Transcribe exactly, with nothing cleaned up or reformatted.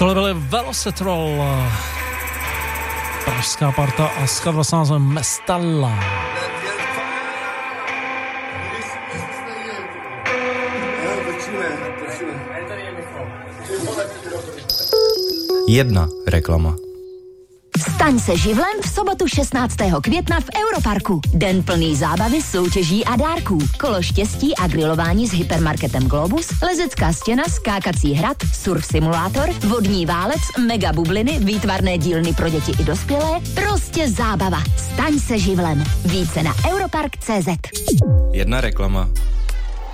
Tohle byly Velocitrol, pražská parta a skladba s názvem Mestalla. Jedna reklama. Staň se živlem v sobotu šestnáctého května v Europarku. Den plný zábavy, soutěží a dárků. Kolo štěstí a grilování s hypermarketem Globus, lezecká stěna, skákací hrad, surf simulátor, vodní válec, mega bubliny, výtvarné dílny pro děti i dospělé. Prostě zábava. Staň se živlem. Více na europark tečka cé zet. Jedna reklama.